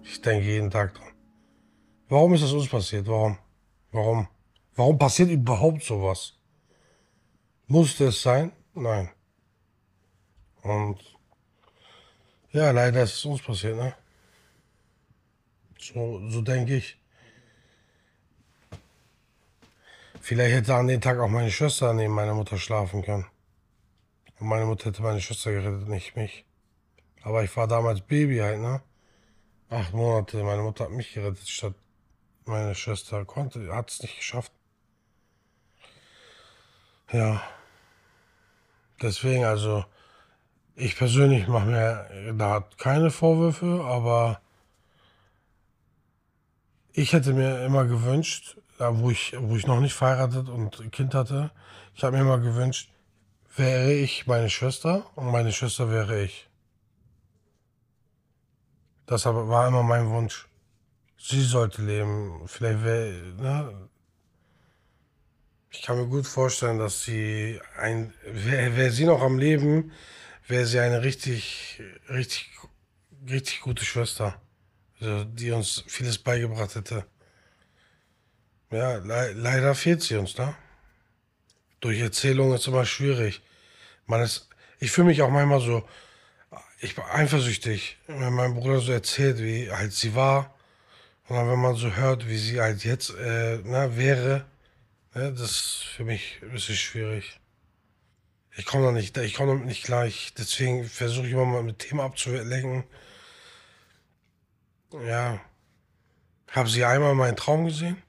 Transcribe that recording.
Ich denke jeden Tag dran. Warum ist das uns passiert? Warum? Warum? Warum passiert überhaupt sowas? Musste es sein? Nein. Und ja, leider ist es uns passiert, ne? So denke ich. Vielleicht hätte an dem Tag auch meine Schwester neben meiner Mutter schlafen können. Und meine Mutter hätte meine Schwester gerettet, nicht mich. Aber ich war damals Baby halt, ne? 8 Monate. Meine Mutter hat mich gerettet, statt meine Schwester. Hat es nicht geschafft. Ja, deswegen, also, ich persönlich mache mir da keine Vorwürfe, aber ich hätte mir immer gewünscht, da wo ich noch nicht verheiratet und ein Kind hatte, ich habe mir immer gewünscht, wäre ich meine Schwester und meine Schwester wäre ich. Das aber war immer mein Wunsch. Sie sollte leben. Vielleicht wäre, ne? Ich kann mir gut vorstellen, dass wäre sie noch am Leben, wäre sie eine richtig, richtig gute Schwester, also, die uns vieles beigebracht hätte. Ja, leider fehlt sie uns, ne? Durch Erzählungen ist immer schwierig. Man ist, ich fühle mich auch manchmal so, ich bin eifersüchtig, wenn mein Bruder so erzählt, wie halt sie war. Und dann, wenn man so hört, wie sie halt jetzt wäre, ne, das ist für mich ein bisschen schwierig. Ich komme damit nicht klar. Deswegen versuche ich immer mal mit Themen abzulenken. Ja, habe sie einmal meinen Traum gesehen?